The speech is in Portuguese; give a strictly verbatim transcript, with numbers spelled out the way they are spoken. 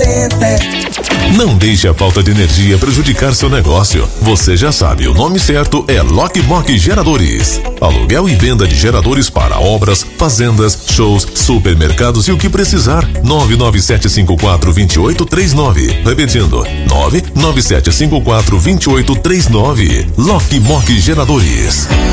Center. Não deixe a falta de energia prejudicar seu negócio. Você já sabe, o nome certo é Lockmock Geradores. Aluguel e venda de geradores para obras, fazendas, shows, supermercados e o que precisar. nove nove sete cinco quatro dois oito três nove. Repetindo, nove nove sete cinco quatro dois oito três nove. Lockmock Geradores.